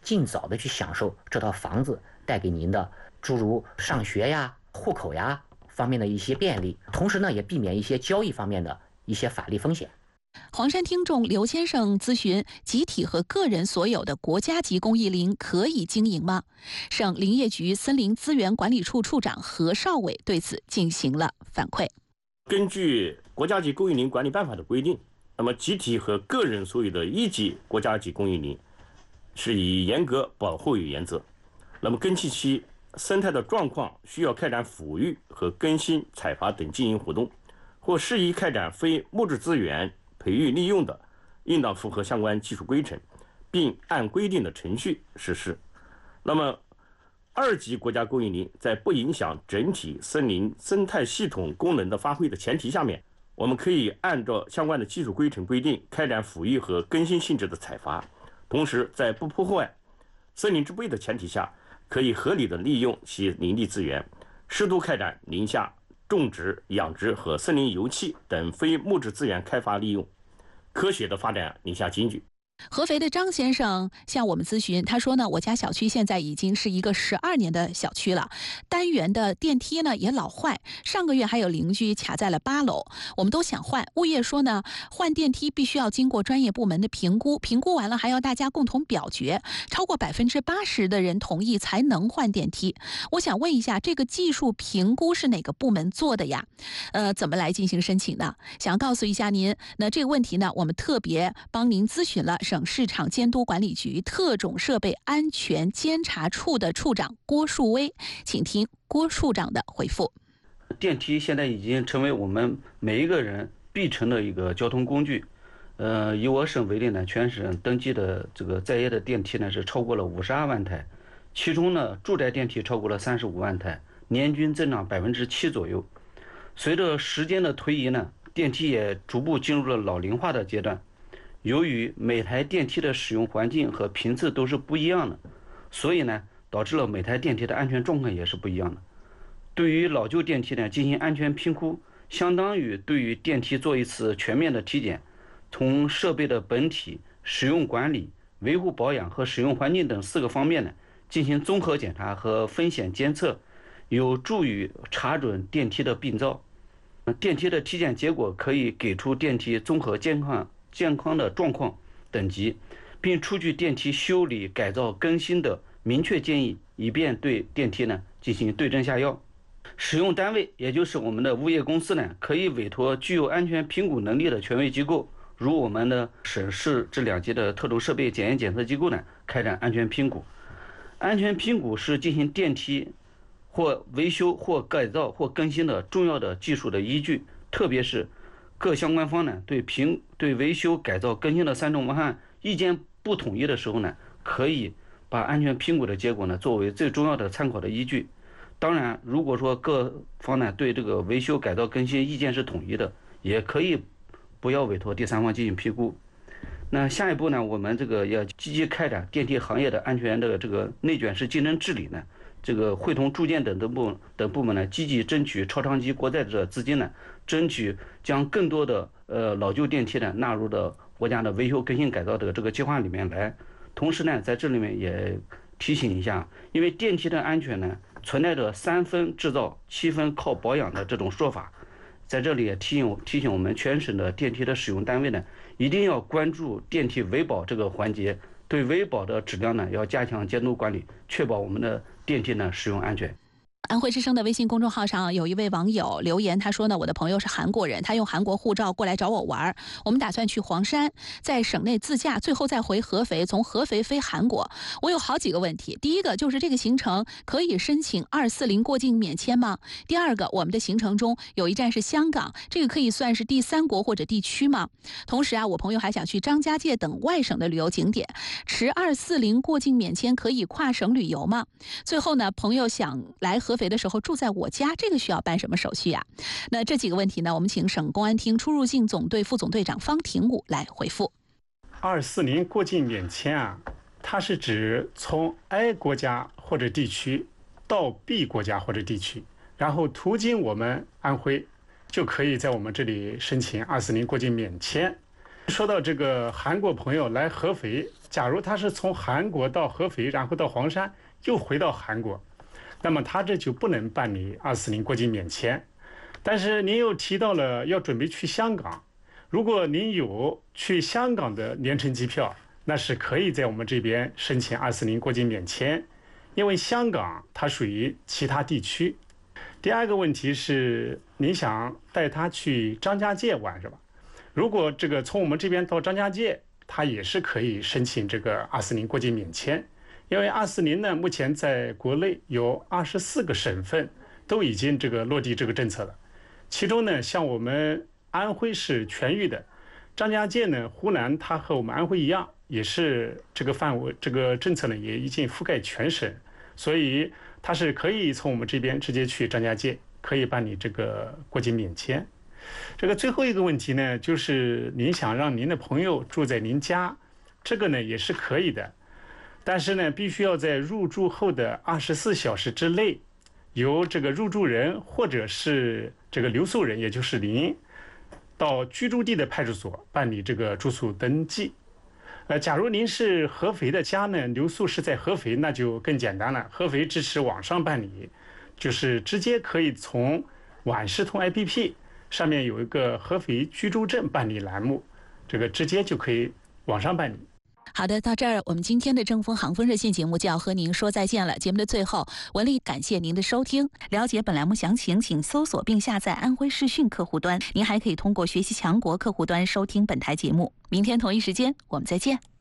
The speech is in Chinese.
尽早的去享受这套房子带给您的诸如上学呀、户口呀方面的一些便利，同时呢，也避免一些交易方面的一些法律风险。 黄山听众刘先生咨询：集体和个人所有的国家级公益林可以经营吗？省林业局森林资源管理处处长何少伟对此进行了反馈。 根据国家级公益林管理办法的规定，那么集体和个人所有的一级国家级公益林是以严格保护为原则。那么根据其生态的状况，需要开展抚育和更新、采伐等经营活动，或适宜开展非物质资源培育利用的，应当符合相关技术规程，并按规定的程序实施。那么2级国家公益林在不影响整体森林生态系统功能的发挥的前提下面，我们可以按照相关的技术规程规定开展抚育和更新性质的采伐，同时在不破坏森林植被的前提下，可以合理的利用其林地资源，适度开展林下种植、养殖和森林油气等非物质资源开发利用，科学的发展林下经济。 合肥的张先生向我们咨询，他说呢，我家小区现在已经是一个12年的小区了，单元的电梯呢也老坏，上个月还有邻居卡在了8楼，我们都想换，物业说呢，换电梯必须要经过专业部门的评估，评估完了还要大家共同表决，超过80%的人同意才能换电梯。我想问一下，这个技术评估是哪个部门做的呀？怎么来进行申请呢？想要告诉一下您，那这个问题呢，我们特别帮您咨询了省市场监督管理局特种设备安全监察处的处长郭树威，请听郭处长的回复。 电梯现在已经成为我们每一个人必乘的一个交通工具。以我省为例呢，全省登记的这个在业的电梯呢是超过了52万台，其中呢住宅电梯超过了35万台，年均增长7%左右。随着时间的推移呢，电梯也逐步进入了老龄化的阶段。由于每台电梯的使用环境和频次都是不一样的，所以呢，导致了每台电梯的安全状况也是不一样的。对于老旧电梯呢进行安全评估，相当于对于电梯做一次全面的体检，从设备的本体、使用管理、维护保养和使用环境等4个方面呢进行综合检查和风险监测，有助于查准电梯的病灶。电梯的体检结果可以给出电梯综合健康的状况等级，并出具电梯修理、改造、更新的明确建议，以便对电梯呢进行对症下药。使用单位，也就是我们的物业公司呢，可以委托具有安全评估能力的权威机构，如我们的省市这2级的特种设备检验检测机构呢，开展安全评估。安全评估是进行电梯或维修或改造或更新的重要的技术的依据，特别是各相关方呢对维修、改造、更新的3种方案意见不统一的时候呢，可以把安全评估的结果呢作为最重要的参考的依据。当然，如果说各方呢对这个维修、改造、更新意见是统一的，也可以不要委托第三方进行评估。那下一步呢，我们这个要积极开展电梯行业的安全的这个内卷式竞争治理呢，这个会同住建等部门呢，积极争取超长期国债的资金呢，争取将更多的老旧电梯呢纳入到国家的维修更新改造的这个计划里面来。同时呢，在这里面也提醒一下，因为电梯的安全呢存在着3分制造、7分靠保养的这种说法，在这里也提醒我们全省的电梯的使用单位呢，一定要关注电梯维保这个环节，对维保的质量呢要加强监督管理，确保我们的电梯呢使用安全。 安徽之声的微信公众号上有一位网友留言，他说呢，我的朋友是韩国人，他用韩国护照过来找我玩，我们打算去黄山，在省内自驾，最后再回合肥，从合肥飞韩国。我有好几个问题，第一个就是这个行程可以申请240过境免签吗？第二个，我们的行程中有一站是香港，这个可以算是第3国或者地区吗？同时啊，我朋友还想去张家界等外省的旅游景点，持240过境免签可以跨省旅游吗？最后呢，朋友想来合肥的时候住在我家，这个需要办什么手续呀？那这几个问题呢，我们请省公安厅出入境总队副总队长方廷武来回复。 240过境免签啊，它是指从 A 国家或者地区到 B 国家或者地区，然后途经我们安徽，就可以在我们这里申请240过境免签。 说到这个韩国朋友来合肥，假如他是从韩国到合肥，然后到黄山，又回到韩国，那么他这就不能办理240过境免签。但是您又提到了要准备去香港，如果您有去香港的联程机票，那是可以在我们这边申请240过境免签，因为香港它属于其他地区。第二个问题是，您想带他去张家界玩是吧？如果这个从我们这边到张家界，他也是可以申请这个240过境免签，因为240呢，目前在国内有24个省份都已经这个落地这个政策了，其中呢，像我们安徽是全域的，张家界呢，湖南它和我们安徽一样，也是这个范围，这个政策呢也已经覆盖全省，所以它是可以从我们这边直接去张家界，可以办理这个过境免签。这个最后一个问题呢，就是您想让您的朋友住在您家，这个呢也是可以的，但是呢，必须要在入住后的24小时之内，由这个入住人或者是这个留宿人，也就是您，到居住地的派出所办理这个住宿登记。假如您是合肥的家呢，留宿是在合肥，那就更简单了，合肥支持网上办理，就是直接可以从网视通 APP。上面有一个合肥居住证办理栏目，这个直接就可以网上办理。 好的，到这儿我们今天的正风航风热线节目就要和您说再见了。节目的最后，文丽感谢您的收听。了解本栏目详情，请搜索并下载安徽视讯客户端。您还可以通过学习强国客户端收听本台节目。明天同一时间我们再见。